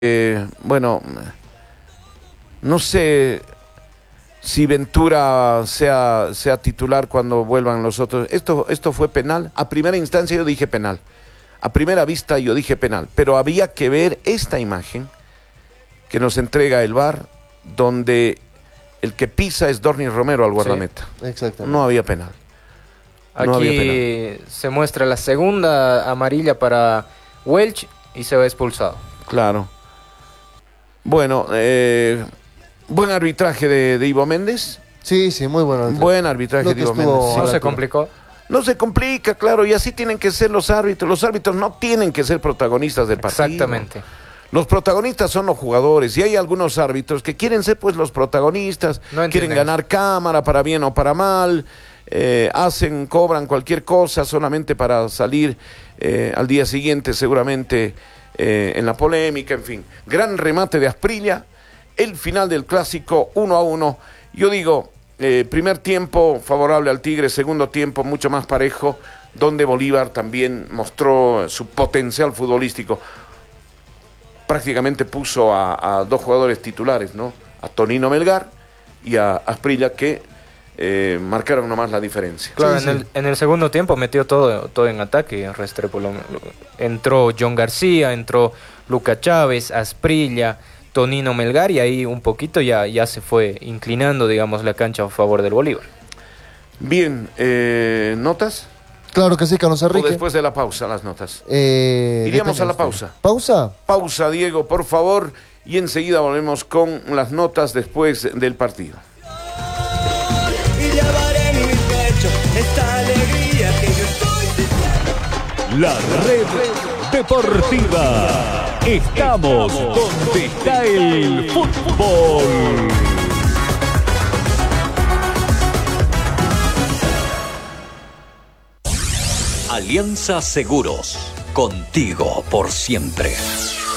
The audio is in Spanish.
Bueno, no sé si Ventura sea titular cuando vuelvan los otros. Esto fue penal. A primera instancia yo dije penal. A primera vista yo dije penal. Pero había que ver esta imagen que nos entrega el VAR, donde el que pisa es Dornis Romero al guardameta. Sí, exactamente. No había penal. No había Aquí se muestra la segunda amarilla para Welch y se va expulsado. Claro. Bueno, buen arbitraje de Ivo Méndez. Sí, muy bueno. Buen arbitraje de Ivo Méndez. No se complicó. No se complica, claro, y así tienen que ser los árbitros. Los árbitros no tienen que ser protagonistas del partido. Exactamente. Los protagonistas son los jugadores, y hay algunos árbitros que quieren ser pues los protagonistas, quieren ganar cámara para bien o para mal, cobran cualquier cosa solamente para salir al día siguiente seguramente en la polémica, en fin. Gran remate de Asprilla, el final del clásico 1-1. Yo digo, primer tiempo favorable al Tigre, segundo tiempo mucho más parejo, donde Bolívar también mostró su potencial futbolístico. Prácticamente puso a dos jugadores titulares, ¿no? A Tonino Melgar y a Asprilla, que marcaron nomás la diferencia. Claro, Sí. en el segundo tiempo metió todo en ataque. Restrepo entró John García, entró Luca Chávez, Asprilla, Tonino Melgar, y ahí un poquito ya se fue inclinando, digamos, la cancha a favor del Bolívar. Bien, ¿notas? Claro que sí, Carlos O Enrique. después de la pausa, las notas. Iríamos a la pausa. ¿Pausa? Pausa, Diego, por favor, y enseguida volvemos con las notas después del partido. Y llevaré en mi pecho esta alegría que yo estoy sintiendo. La red deportiva. Estamos donde está el fútbol. Alianza Seguros. Contigo por siempre.